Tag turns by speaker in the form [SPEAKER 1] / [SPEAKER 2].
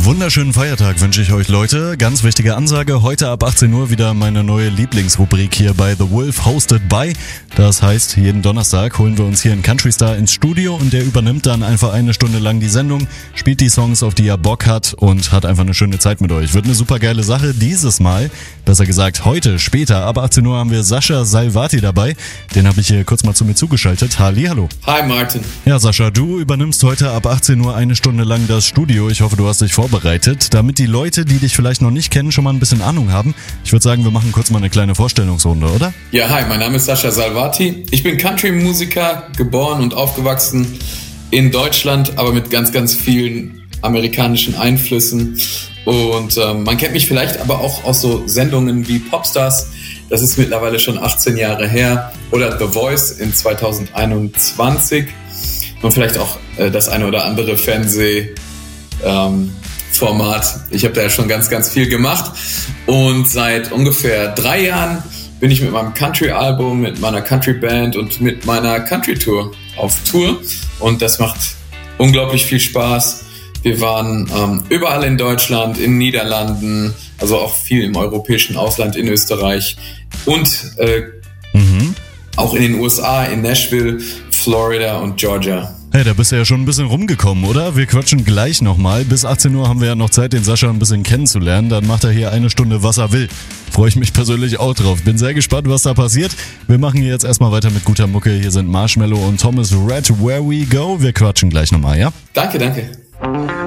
[SPEAKER 1] Wunderschönen Feiertag wünsche ich euch, Leute. Ganz wichtige Ansage, heute ab 18 Uhr wieder meine neue Lieblingsrubrik hier bei The Wolf, hosted by. Das heißt, jeden Donnerstag holen wir uns hier einen Country Star ins Studio und der übernimmt dann einfach eine Stunde lang die Sendung, spielt die Songs, auf die er Bock hat und hat einfach eine schöne Zeit mit euch. Wird eine super geile Sache. Dieses Mal, besser gesagt heute, später, ab 18 Uhr haben wir Sascha Salvati dabei. Den habe ich hier kurz mal zu mir zugeschaltet. Hallihallo.
[SPEAKER 2] Hi Martin.
[SPEAKER 1] Ja, Sascha, du übernimmst heute ab 18 Uhr eine Stunde lang das Studio. Ich hoffe, du hast dich vorbereitet, damit die Leute, die dich vielleicht noch nicht kennen, schon mal ein bisschen Ahnung haben. Ich würde sagen, wir machen kurz mal eine kleine Vorstellungsrunde, oder?
[SPEAKER 2] Ja, hi, mein Name ist Sascha Salvati. Ich bin Country-Musiker, geboren und aufgewachsen in Deutschland, aber mit ganz, ganz vielen amerikanischen Einflüssen. Und man kennt mich vielleicht aber auch aus so Sendungen wie Popstars. Das ist mittlerweile schon 18 Jahre her. Oder The Voice in 2021. Und vielleicht auch das eine oder andere Format. Ich habe da ja schon ganz, ganz viel gemacht und seit ungefähr 3 Jahren bin ich mit meinem Country-Album, mit meiner Country-Band und mit meiner Country-Tour auf Tour und das macht unglaublich viel Spaß. Wir waren überall in Deutschland, in den Niederlanden, also auch viel im europäischen Ausland, in Österreich und auch in den USA, in Nashville, Florida und Georgia.
[SPEAKER 1] Hey, da bist du ja schon ein bisschen rumgekommen, oder? Wir quatschen gleich nochmal. Bis 18 Uhr haben wir ja noch Zeit, den Sascha ein bisschen kennenzulernen. Dann macht er hier eine Stunde, was er will. Freue ich mich persönlich auch drauf. Bin sehr gespannt, was da passiert. Wir machen hier jetzt erstmal weiter mit guter Mucke. Hier sind Marshmello und Thomas Rhett, Where We Go. Wir quatschen gleich nochmal, ja?
[SPEAKER 2] Danke.